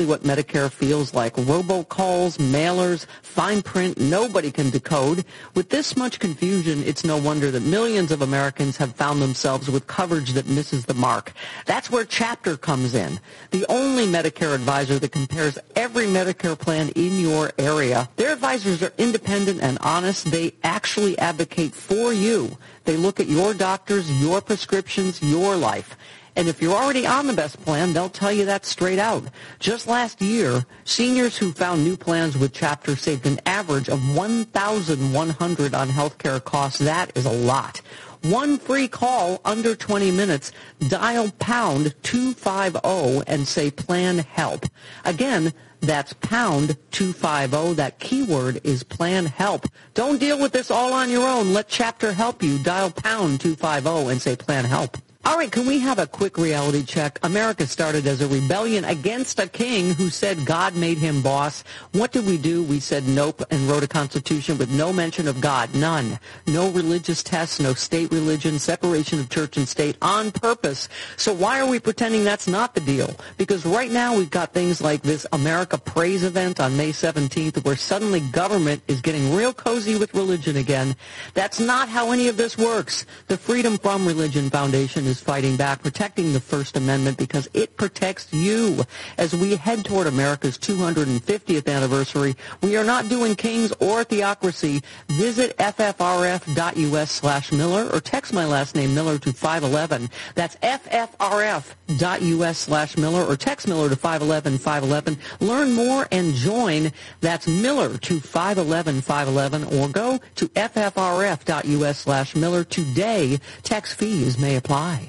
what Medicare feels like. Robocalls, mailers, fine print, nobody can decode. With this much confusion, it's no wonder that millions of Americans have found themselves with coverage that misses the mark. That's where Chapter comes in, the only Medicare advisor that compares every Medicare plan in your area. Their advisors are independent and honest. They actually advocate for you. They look at your doctors, your prescriptions, your life. And if you're already on the best plan, they'll tell you that straight out. Just last year, seniors who found new plans with Chapter saved an average of $1,100 on healthcare costs. That is a lot. One free call under 20 minutes. Dial pound 250 and say plan help. Again, that's pound 250. That keyword is plan help. Don't deal with this all on your own. Let Chapter help you. Dial pound 250 and say plan help. All right, can we have a quick reality check? America started as a rebellion against a king who said God made him boss. What did we do? We said nope and wrote a constitution with no mention of God, none. No religious tests, no state religion, separation of church and state on purpose. So why are we pretending that's not the deal? Because right now we've got things like this America Praise event on May 17th where suddenly government is getting real cozy with religion again. That's not how any of this works. The Freedom from Religion Foundation is fighting back, protecting the First Amendment because it protects you. As we head toward America's 250th anniversary, we are not doing kings or theocracy. Visit ffrf.us/Miller or text my last name Miller to 511. That's ffrf.us/Miller or text Miller to 511-511. Learn more and join. That's Miller to 511-511 or go to ffrf.us/Miller today. Tax fees may apply.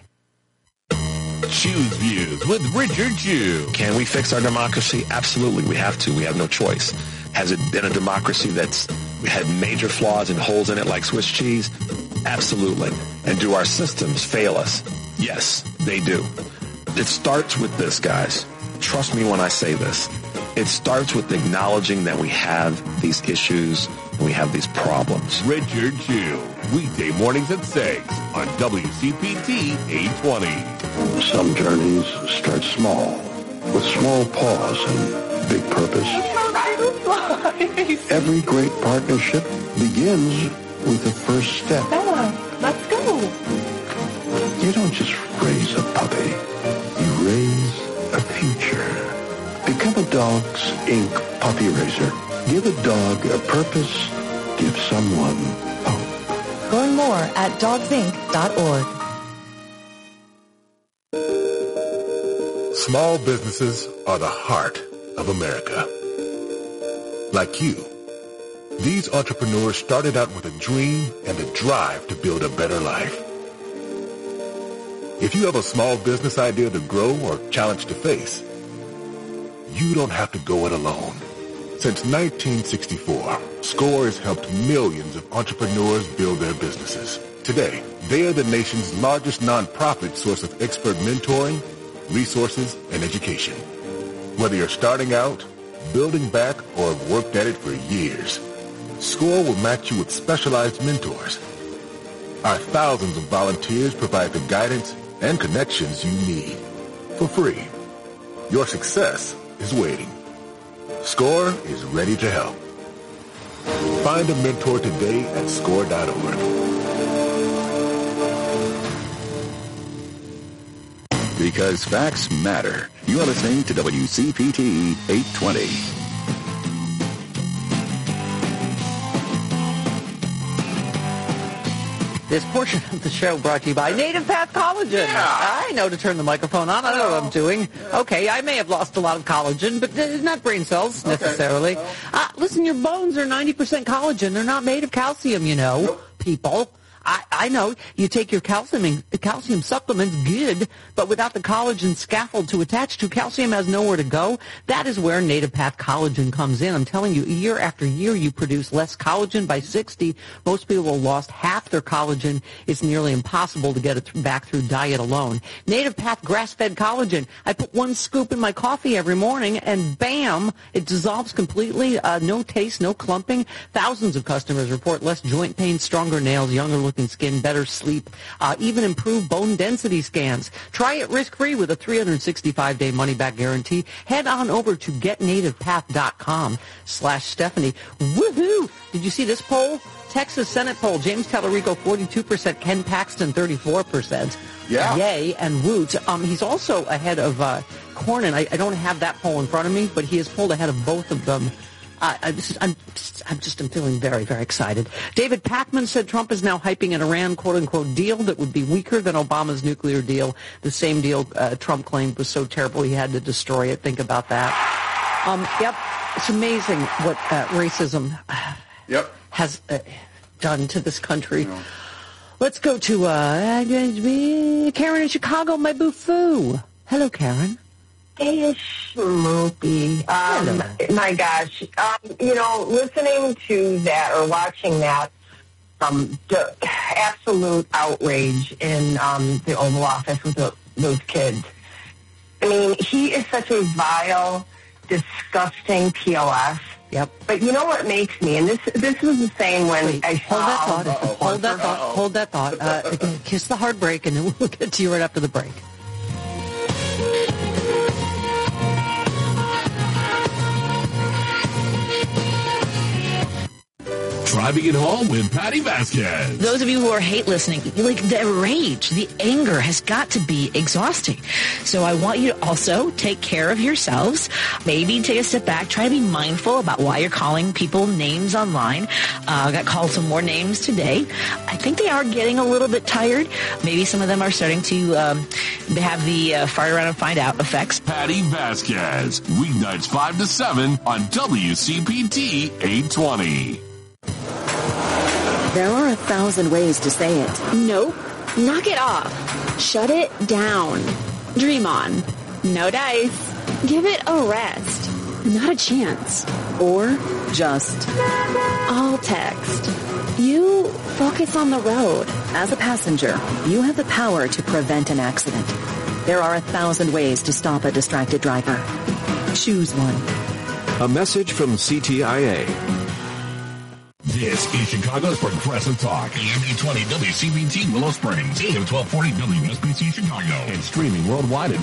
Choose Views with Richard Chew. Can we fix our democracy? Absolutely, we have to. We have no choice. Has it been a democracy that's had major flaws and holes in it like Swiss cheese? Absolutely. And do our systems fail us? Yes, they do. It starts with this, guys. Trust me when I say this. It starts with acknowledging that we have these issues and we have these problems. Richard Chew, weekday mornings at 6 on WCPT 820. Some journeys start small, with small pause and big purpose. Every great partnership begins with the first step. Bella, let's go. You don't just raise a puppy. You raise a future. Become a Dogs Inc. puppy raiser. Give a dog a purpose. Give someone hope. Learn more at dogsinc.org. Small businesses are the heart of America. Like you, these entrepreneurs started out with a dream and a drive to build a better life. If you have a small business idea to grow or challenge to face, you don't have to go it alone. Since 1964, SCORE has helped millions of entrepreneurs build their businesses. Today, they are the nation's largest nonprofit source of expert mentoring, resources, and education. Whether you're starting out, building back, or have worked at it for years, SCORE will match you with specialized mentors. Our thousands of volunteers provide the guidance and connections you need for free. Your success is waiting. SCORE is ready to help. Find a mentor today at SCORE.org. Because facts matter. You are listening to WCPT 820. This portion of the show brought to you by Native Path Collagen. Yeah. I know to turn the microphone on. I know what I'm doing. Okay, I may have lost a lot of collagen, but not brain cells necessarily. Listen, your bones are 90% collagen. They're not made of calcium, you know, people. I know you take your calcium supplements, good, but without the collagen scaffold to attach to, calcium has nowhere to go. That is where Native Path Collagen comes in. I'm telling you, year after year, you produce less collagen by 60. Most people have lost half their collagen. It's nearly impossible to get it back through diet alone. Native Path grass-fed collagen. I put 1 scoop in my coffee every morning, and bam, it dissolves completely. No taste, no clumping. Thousands of customers report less joint pain, stronger nails, younger looking looking skin, better sleep, even improved bone density scans. Try it risk-free with a 365-day money-back guarantee. Head on over to getnativepath.com/Stephanie. Woohoo! Did you see this poll? Texas Senate poll, James Tallarico 42%, Ken Paxton 34%. Yeah. Yay and woot. He's also ahead of Cornyn. I don't have that poll in front of me, but he is pulled ahead of both of them. I'm feeling very, very excited. David Pakman said Trump is now hyping an Iran quote-unquote deal that would be weaker than Obama's nuclear deal, the same deal Trump claimed was so terrible he had to destroy it. Think about that. Yep, it's amazing what racism has done to this country. No. Let's go to Karen in Chicago, my boo-foo. Hello, Karen. Hey, Schmoopy. My gosh. Listening to that or watching that, the absolute outrage in the Oval Office with those kids. I mean, he is such a vile, disgusting POS. Yep. But you know what makes me, and this was the same when I saw... Hold that thought. Kiss the hard break, and then we'll get to you right after the break. Driving it home with Patty Vasquez. Those of you who are hate listening, like the rage, the anger has got to be exhausting. So I want you to also take care of yourselves. Maybe take a step back. Try to be mindful about why you're calling people names online. I got called some more names today. I think they are getting a little bit tired. Maybe some of them are starting to have the fart around and find out effects. Patty Vasquez, weeknights 5 to 7 on WCPT 820. There are 1,000 ways to say it. Nope. Knock it off. Shut it down. Dream on. No dice. Give it a rest. Not a chance. Or just... I'll text. You focus on the road. As a passenger, you have the power to prevent an accident. There are 1,000 ways to stop a distracted driver. Choose one. A message from CTIA. This is Chicago's Progressive Talk. AM 820 WCPT Willow Springs. AM 1240 WSBC Chicago. And streaming worldwide at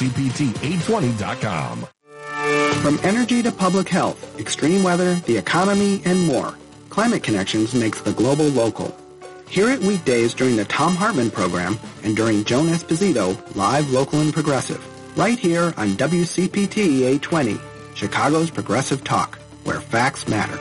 WCPT820.com. From energy to public health, extreme weather, the economy, and more, Climate Connections makes the global local. Hear it weekdays during the Thom Hartmann program and during Joan Esposito, live, local, and progressive. Right here on WCPT 820, Chicago's Progressive Talk, where facts matter.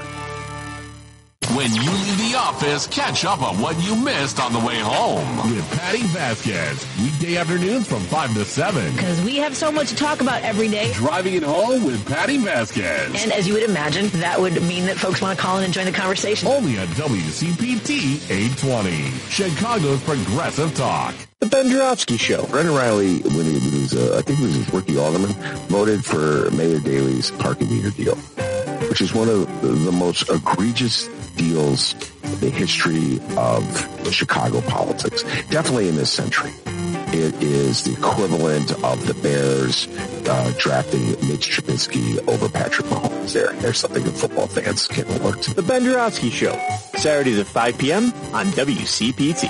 When you leave the office, catch up on what you missed on the way home with Patty Vasquez. Weekday afternoons from 5 to 7. Because we have so much to talk about every day. Driving it home with Patty Vasquez. And as you would imagine, that would mean that folks want to call in and join the conversation. Only on WCPT 820, Chicago's Progressive Talk. The Ben Joravsky Show. Brendan Riley, when he was, I think he was his rookie alderman, voted for Mayor Daley's parking meter deal, which is one of the most egregious deals in the history of Chicago politics. Definitely in this century. It is the equivalent of the Bears drafting Mitch Trubisky over Patrick Mahomes. There's something that football fans can alert to. The Ben Joravsky Show. Saturdays at 5 p.m. on WCPT.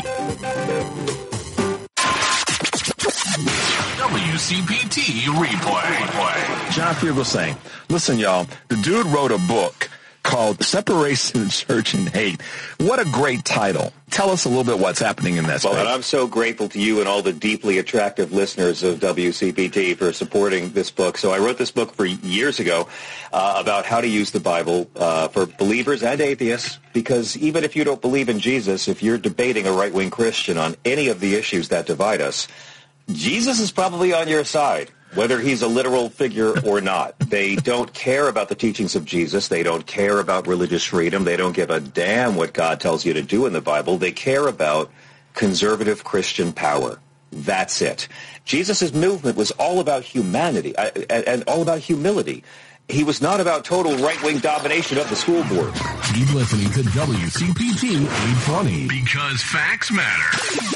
WCPT replay. John Fugelsang. Listen, y'all, the dude wrote a book called Separation, Church, and Hate. What a great title. Tell us a little bit what's happening in that space. Well, and I'm so grateful to you and all the deeply attractive listeners of WCPT for supporting this book. So I wrote this book years ago about how to use the Bible for believers and atheists, because even if you don't believe in Jesus, if you're debating a right-wing Christian on any of the issues that divide us, Jesus is probably on your side, whether he's a literal figure or not. They don't care about the teachings of Jesus. They don't care about religious freedom. They don't give a damn what God tells you to do in the Bible. They care about conservative Christian power. That's it. Jesus' movement was all about humanity and all about humility. He was not about total right-wing domination of the school board. Keep listening to WCPT 820 because facts matter.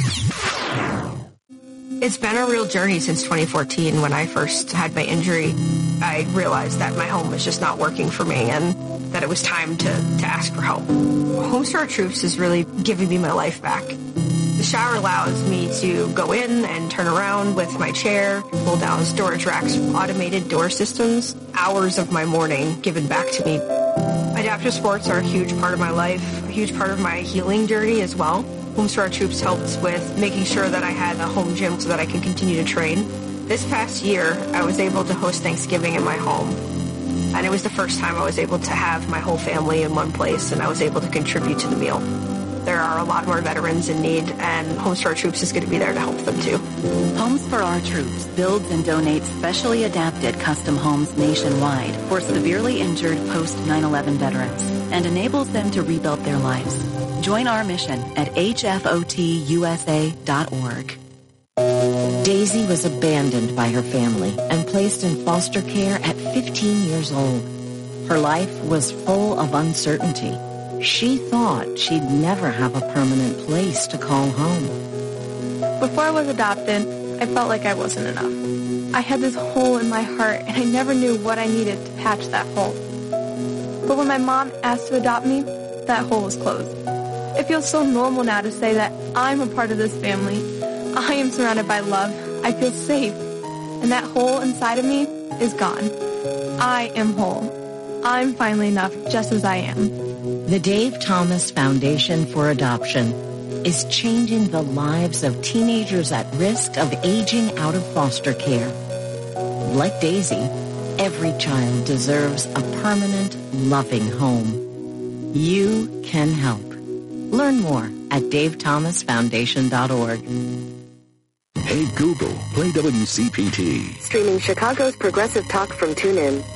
It's been a real journey since 2014. When I first had my injury, I realized that my home was just not working for me and that it was time to ask for help. Home Store Troops is really giving me my life back. The shower allows me to go in and turn around with my chair, pull down storage racks, automated door systems, hours of my morning given back to me. Adaptive sports are a huge part of my life, a huge part of my healing journey as well. Home Store Troops helped with making sure that I had a home gym so that I can continue to train. This past year, I was able to host Thanksgiving in my home. And it was the first time I was able to have my whole family in one place, and I was able to contribute to the meal. There are a lot more veterans in need, and Homes for Our Troops is going to be there to help them too. Homes for Our Troops builds and donates specially adapted custom homes nationwide for severely injured post-9/11 veterans and enables them to rebuild their lives. Join our mission at hfotusa.org. Daisy was abandoned by her family and placed in foster care at 15 years old. Her life was full of uncertainty. She thought she'd never have a permanent place to call home. Before I was adopted, I felt like I wasn't enough. I had this hole in my heart, and I never knew what I needed to patch that hole. But when my mom asked to adopt me, that hole was closed. It feels so normal now to say that I'm a part of this family. I am surrounded by love. I feel safe. And that hole inside of me is gone. I am whole. I'm finally enough just as I am. The Dave Thomas Foundation for Adoption is changing the lives of teenagers at risk of aging out of foster care. Like Daisy, every child deserves a permanent, loving home. You can help. Learn more at davethomasfoundation.org. Hey Google, play WCPT. Streaming Chicago's progressive talk from TuneIn.